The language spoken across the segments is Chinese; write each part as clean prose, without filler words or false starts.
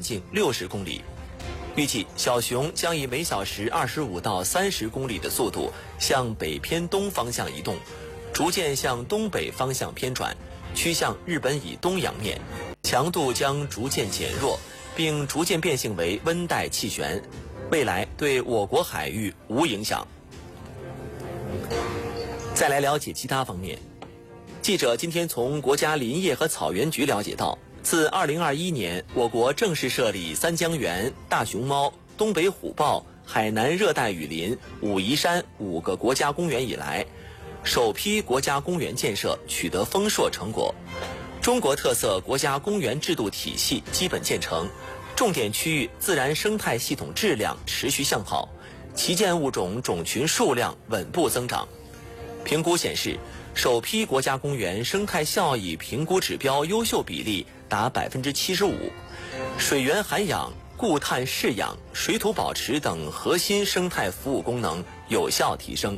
径60公里。预计小熊将以每小时25到30公里的速度向北偏东方向移动，逐渐向东北方向偏转，趋向日本以东洋面，强度将逐渐减弱，并逐渐变性为温带气旋，未来对我国海域无影响。再来了解其他方面。记者今天从国家林业和草原局了解到，自2021年我国正式设立三江源、大熊猫、东北虎豹、海南热带雨林、武夷山5个国家公园以来，首批国家公园建设取得丰硕成果，中国特色国家公园制度体系基本建成，重点区域自然生态系统质量持续向好，旗舰物种种群数量稳步增长。评估显示，首批国家公园生态效益评估指标优秀比例达75%，水源涵养、固碳释养、水土保持等核心生态服务功能有效提升。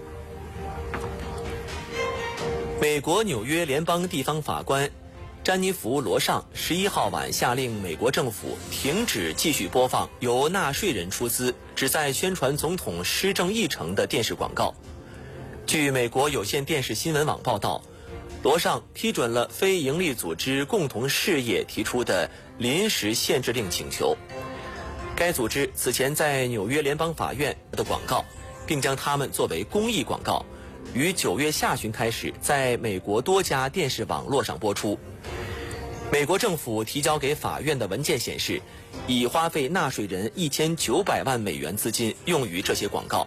美国纽约联邦地方法官詹妮弗·罗尚11号晚下令美国政府停止继续播放由纳税人出资旨在宣传总统施政议程的电视广告。据美国有线电视新闻网报道，罗尚批准了非营利组织共同事业提出的临时限制令请求。该组织此前在纽约联邦法院的广告，并将它们作为公益广告，于9月下旬开始在美国多家电视网络上播出。美国政府提交给法院的文件显示，已花费纳税人1900万美元资金用于这些广告。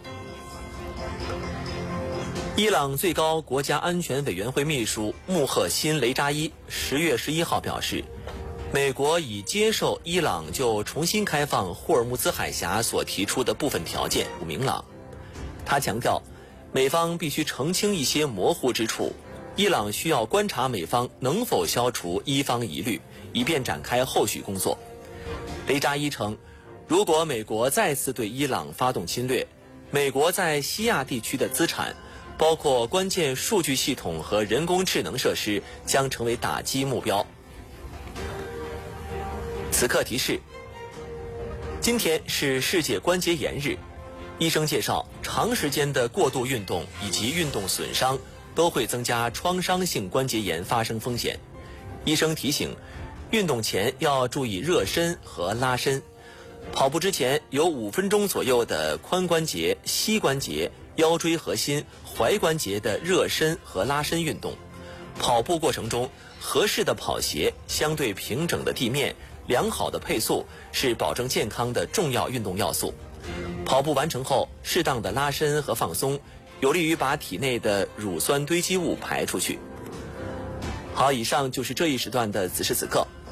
伊朗最高国家安全委员会秘书穆赫辛·雷扎伊10月11号表示，美国已接受伊朗就重新开放霍尔木兹海峡所提出的部分条件不明朗。他强调，美方必须澄清一些模糊之处，伊朗需要观察美方能否消除伊方疑虑，以便展开后续工作。雷扎伊称，如果美国再次对伊朗发动侵略，美国在西亚地区的资产，包括关键数据系统和人工智能设施，将成为打击目标。此刻提示：今天是世界关节炎日。医生介绍，长时间的过度运动以及运动损伤都会增加创伤性关节炎发生风险。医生提醒，运动前要注意热身和拉伸。跑步之前有5分钟左右的髋关节、膝关节、腰椎核心、踝关节的热身和拉伸运动。跑步过程中，合适的跑鞋、相对平整的地面、良好的配速是保证健康的重要运动要素。跑步完成后，适当的拉伸和放松，有利于把体内的乳酸堆积物排出去。好，以上就是这一时段的此时此刻。